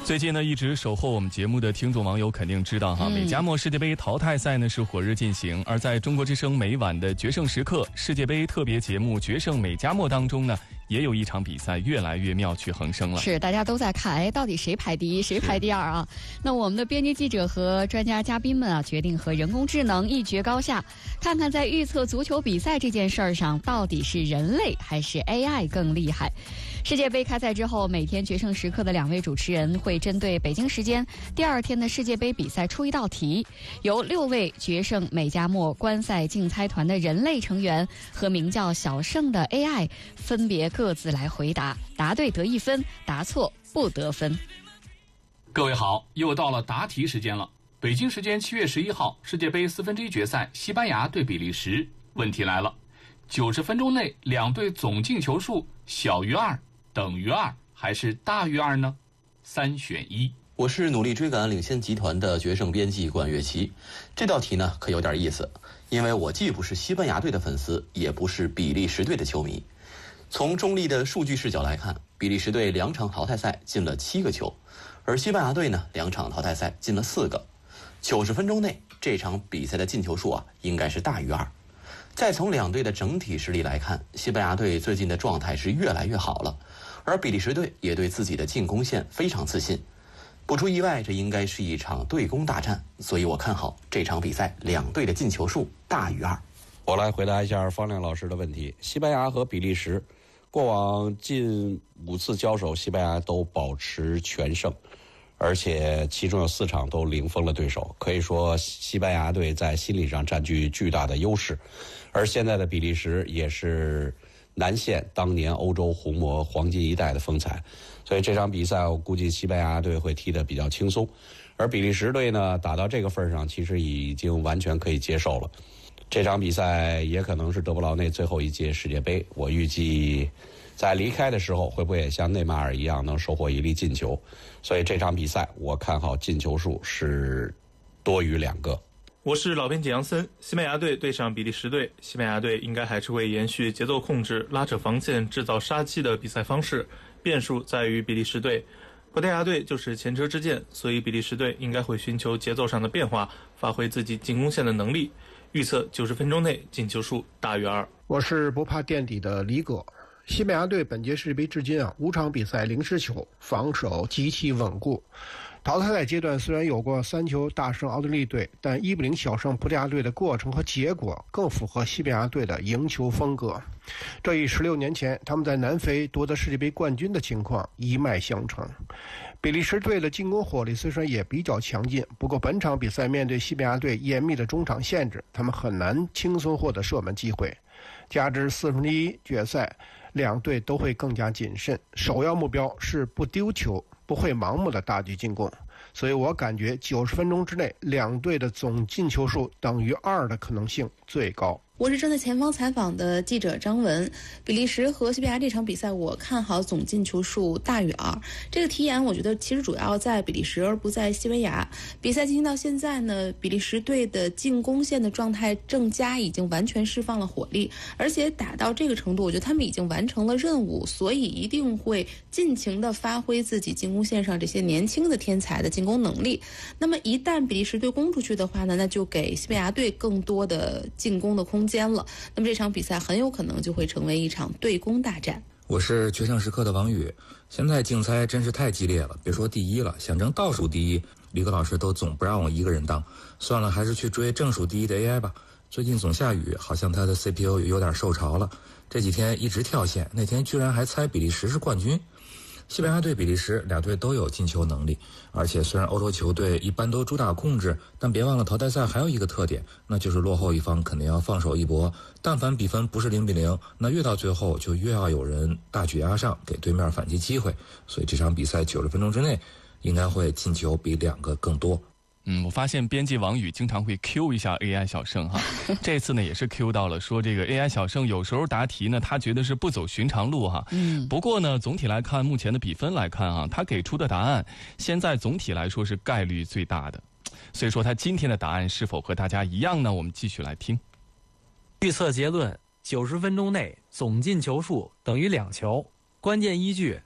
最近呢，一直守候我们节目的听众网友肯定知道哈，美加墨世界杯淘汰赛呢是火热进行，而在中国之声每晚的决胜时刻世界杯特别节目《决胜美加墨》当中呢，也有一场比赛越来越妙趣横生了。 是，大家都在看，到底谁排第一，谁排第二啊？那我们的编辑记者和专家嘉宾们啊，决定和人工智能一决高下，看看在预测足球比赛这件事儿上，到底是人类还是 AI 更厉害。世界杯开赛之后，每天决胜时刻的2位主持人会针对北京时间第2天的世界杯比赛出一道题，由6位决胜美加墨观赛竞猜团的人类成员和名叫小胜的 AI 分别各自来回答，答对得1分，答错不得分。 各位好，又到了答题时间了。北京时间7月11号，世界杯1/4决赛，西班牙对比利时。问题来了，90分钟内两队总进球数小于2等于2还是大于2呢？3选1。 我是努力追赶领先集团的决胜编辑管乐琪。这道题呢可有点意思，因为我既不是西班牙队的粉丝，也不是比利时队的球迷。从中立的数据视角来看，比利时队2场淘汰赛进了7个球，而西班牙队呢2场淘汰赛进了4个。90分钟内这场比赛的进球数啊应该是大于2。再从两队的整体实力来看，西班牙队最近的状态是越来越好了，而比利时队也对自己的进攻线非常自信。不出意外，这应该是一场对攻大战，所以我看好这场比赛两队的进球数大于2。 我来回答一下方亮老师的问题。西班牙和比利时过往近5次交手，西班牙都保持全胜，而且其中有4场都零封了对手，可以说西班牙队在心理上占据巨大的优势。而现在的比利时也是难现当年欧洲红魔黄金一代的风采，所以这场比赛我估计西班牙队会踢得比较轻松，而比利时队呢打到这个份上其实已经完全可以接受了。这场比赛也可能是德布劳内最后一届世界杯，我预计在离开的时候会不会也像内马尔一样能收获1粒进球，所以这场比赛我看好进球数是多于2个。 我是老编辑杨森。西班牙队对上比利时队，西班牙队应该还是会延续节奏控制、拉扯防线、制造杀机的比赛方式，变数在于比利时队。葡萄牙队就是前车之鉴，所以比利时队应该会寻求节奏上的变化，发挥自己进攻线的能力。预测90分钟内进球数大于2。 我是不怕垫底的李哥。西班牙队本届世界杯至今5场比赛0失球，防守极其稳固。淘汰赛阶段虽然有过3球大胜奥地利队，但1-0小胜葡萄牙队的过程和结果更符合西班牙队的赢球风格。这与16年前他们在南非夺得世界杯冠军的情况一脉相承。比利时队的进攻火力虽然也比较强劲，不过本场比赛面对西班牙队严密的中场限制，他们很难轻松获得射门机会。加之1/4决赛，两队都会更加谨慎，首要目标是不丢球，不会盲目的大举进攻，所以我感觉90分钟之内两队的总进球数等于2的可能性最高。 我是正在前方采访的记者张文。比利时和西班牙这场比赛，我看好总进球数大于2。这个题眼我觉得其实主要在比利时而不在西班牙。比赛进行到现在呢，比利时队的进攻线的状态正佳，已经完全释放了火力，而且打到这个程度，我觉得他们已经完成了任务，所以一定会尽情的发挥自己进攻线上这些年轻的天才的进攻能力。那么一旦比利时队攻出去的话呢，那就给西班牙队更多的进攻的空间了。那么这场比赛很有可能就会成为一场对攻大战。 我是决胜时刻的王宇。现在竞猜真是太激烈了，别说第一了，想争倒数第一，李克老师都总不让我一个人当。算了，还是去追正数第一的 AI 吧。最近总下雨，好像他的 CPU 有点受潮了，这几天一直跳线，那天居然还猜比利时是冠军。西班牙对比利时两队都有进球能力，而且虽然欧洲球队一般都主打控制，但别忘了淘汰赛还有一个特点，那就是落后一方肯定要放手一搏，但凡比分不是0-0，那越到最后就越要有人大举压上，给对面反击机会，所以这场比赛90分钟之内应该会进球比2个更多。 我发现编辑王宇经常会 Q 一下 AI 小胜哈，这次呢也是 Q 到了，说这个 AI 小胜有时候答题呢，他觉得是不走寻常路哈。不过呢，总体来看，目前的比分来看啊，他给出的答案现在总体来说是概率最大的，所以说他今天的答案是否和大家一样呢？我们继续来听。 预测结论：90分钟内总进球数等于2球。关键依据：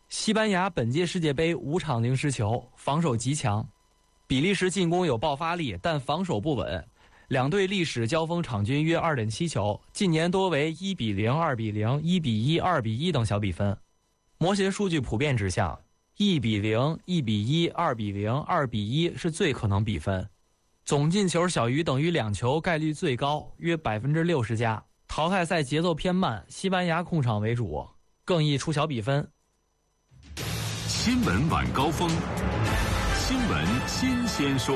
西班牙本届世界杯5场0失球，防守极强。比利时进攻有爆发力，但防守不稳。两队历史交锋场均约2.7球，近年多为1比0、2比0、1比1、2比1等小比分。模型数据普遍指向1比0、1比1、2比0、2比1是最可能比分。总进球小于等于2球概率最高，约60%加。淘汰赛节奏偏慢，西班牙控场为主，更易出小比分。 新闻晚高峰，新闻新鲜说。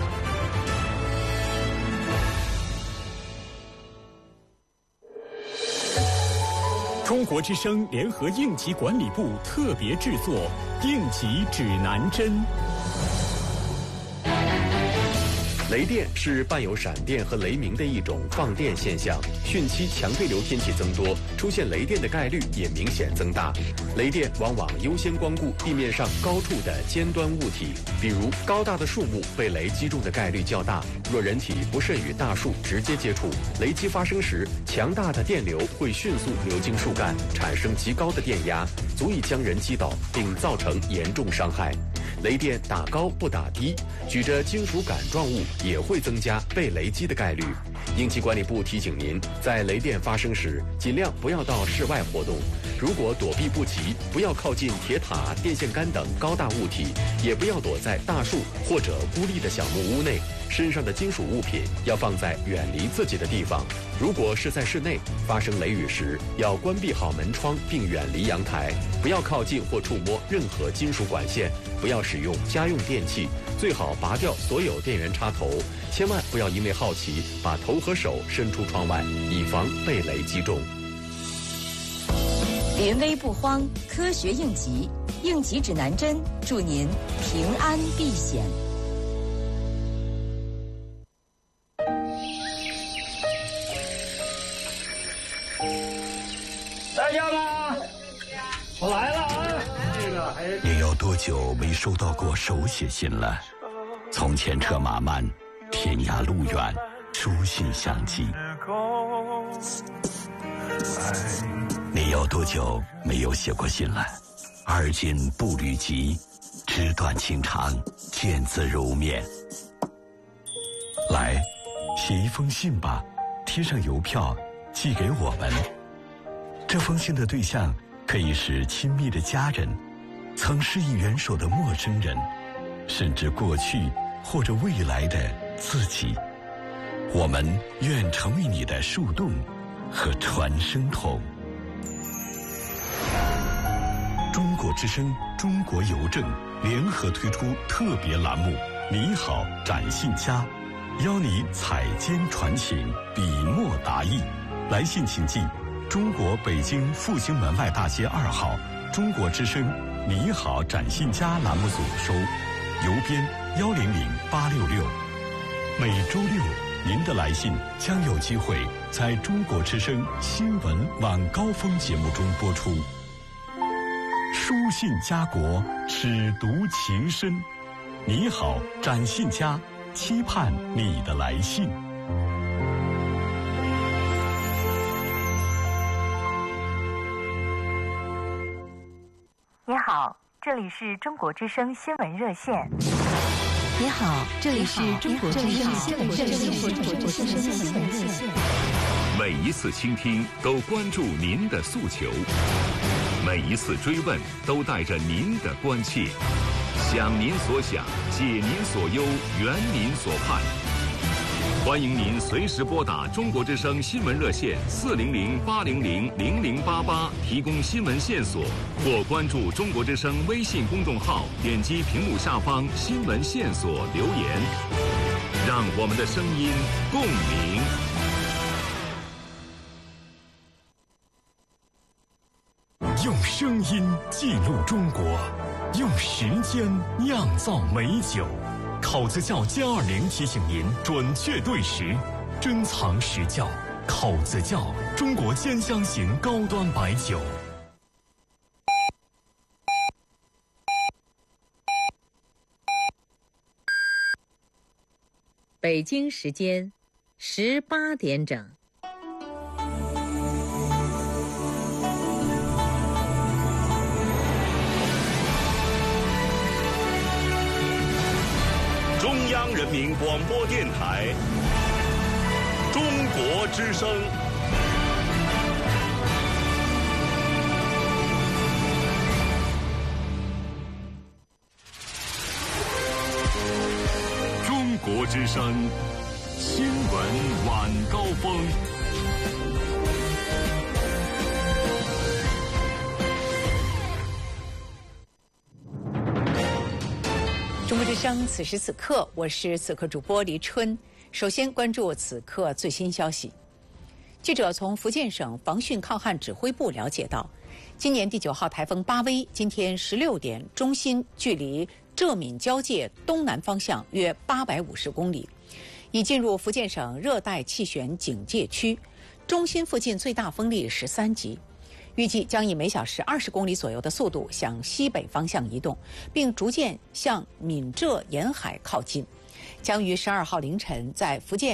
中国之声联合应急管理部特别制作《应急指南针》。 雷电是伴有闪电和雷鸣的一种放电现象，汛期强对流天气增多，出现雷电的概率也明显增大。雷电往往优先光顾地面上高处的尖端物体，比如高大的树木被雷击中的概率较大。若人体不慎与大树直接接触，雷击发生时，强大的电流会迅速流经树干，产生极高的电压，足以将人击倒并造成严重伤害。雷电打高不打低，举着金属杆状物也会增加被雷击的概率。应急管理部提醒您，在雷电发生时，尽量不要到室外活动。如果躲避不及，不要靠近铁塔、电线杆等高大物体，也不要躲在大树或者孤立的小木屋内。身上的金属物品要放在远离自己的地方。如果是在室内发生雷雨时，要关闭好门窗并远离阳台，不要靠近或触摸任何金属管线，不要使用家用电器，最好拔掉所有电源插头，千万不要因为好奇把头和手伸出窗外，以防被雷击中。 临危不慌，科学应急，应急指南针，祝您平安避险。 大家啦，我来了啊！ 你有多久没收到过手写信了？从前车马慢，天涯路远，书信相寄。你有多久没有写过信了？而今步履急，纸短情长，见字如面。来，写一封信吧，贴上邮票，寄给我们。这封信的对象可以是亲密的家人，曾施以援手的陌生人，甚至过去或者未来的自己。我们愿成为你的树洞和传声筒。中国之声、中国邮政联合推出特别栏目“你好，展信佳”，邀你采笺传情，笔墨达意。来信请寄中国北京复兴门外大街2号中国之声“你好，展信佳”栏目组收，邮编100866。每周六，您的来信将有机会在中国之声新闻晚高峰节目中播出。书信家国，尺读情深。你好，展信佳，期盼你的来信。 你好，这里是中国之声新闻热线。 你好，这里是中国之声新闻热线。 每一次倾听都关注您的诉求，每一次追问都带着您的关切，想您所想，解您所忧，圆您所盼。欢迎您随时拨打中国之声新闻热线400-800-0088提供新闻线索，或关注中国之声微信公众号，点击屏幕下方新闻线索留言，让我们的声音共鸣。 用声音记录中国，用时间酿造美酒。口子窖+20提醒您准确对时，珍藏实窖。口子窖，中国兼香型高端白酒。 北京时间18点整。 中央人民广播电台中国之声。中国之声新闻晚高峰。 中国之声，此时此刻，我是此刻主播黎春。首先关注此刻最新消息。记者从福建省防汛抗旱指挥部了解到，今年第9号台风巴威今天16点，中心距离浙闽交界东南方向约850公里，已进入福建省热带气旋警戒区，中心附近最大风力13级。预计将以每小时20公里左右的速度向西北方向移动，并逐渐向闽浙沿海靠近，将于12号凌晨在福建